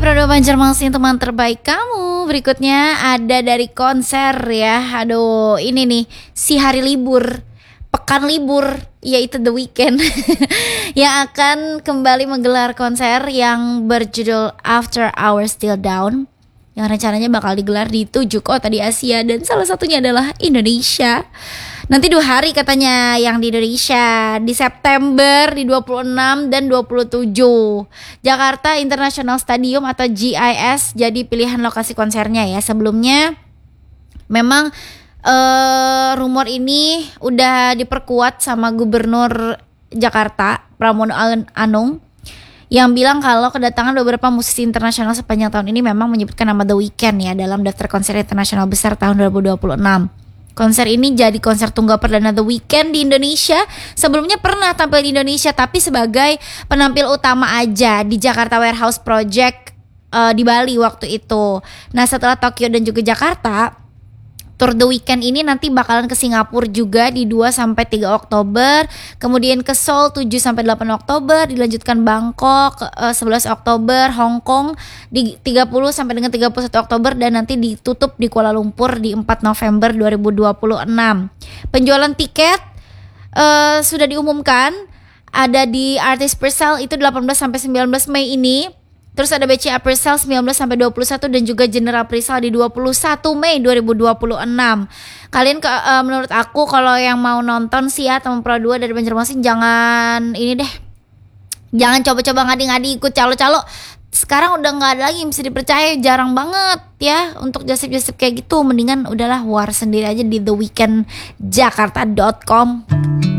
Prado Banjarmasin, teman terbaik kamu. Berikutnya ada dari konser ya. Aduh, ini nih si hari libur, pekan libur, yaitu The Weeknd yang akan kembali menggelar konser yang berjudul After Hours Till Dawn, yang rencananya bakal digelar di 7 kota di Asia dan salah satunya adalah Indonesia. Nanti 2 hari katanya yang di Indonesia, di September di 26 dan 27. Jakarta International Stadium atau GIS jadi pilihan lokasi konsernya ya. Sebelumnya memang rumor ini udah diperkuat sama Gubernur Jakarta Pramono Anung yang bilang kalau kedatangan beberapa musisi internasional sepanjang tahun ini memang menyebutkan nama The Weeknd ya dalam daftar konser internasional besar tahun 2026. Konser ini jadi konser tunggal perdana The Weeknd di Indonesia. Sebelumnya pernah tampil di Indonesia tapi sebagai penampil utama aja di Jakarta Warehouse Project di Bali waktu itu. Nah, setelah Tokyo dan juga Jakarta, tour The Weeknd ini nanti bakalan ke Singapura juga di 2-3 Oktober, kemudian ke Seoul 7-8 Oktober, dilanjutkan Bangkok 11 Oktober, Hong Kong di 30 sampai dengan 31 Oktober dan nanti ditutup di Kuala Lumpur di 4 November 2026. Penjualan tiket sudah diumumkan ada di Artis Persal itu 18 sampai 19 Mei ini. Terus ada BCA Presale 19 sampai 21 dan juga General Presale di 21 Mei 2026. Kalian menurut aku kalau yang mau nonton sih ya teman Pro 2 dari Banjarmasin jangan ini deh. Jangan coba-coba ngadi-ngadi ikut calo-calo. Sekarang udah enggak ada lagi yang bisa dipercaya, jarang banget ya untuk jasip-jasip kayak gitu. Mendingan udahlah war sendiri aja di theweekendjakarta.com.